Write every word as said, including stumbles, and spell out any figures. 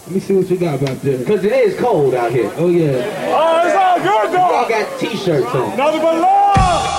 Let me see what you got back there. Because it is cold out here. Oh, yeah. Oh, it's all good, though. Y'all got t-shirts on. Nothing but love.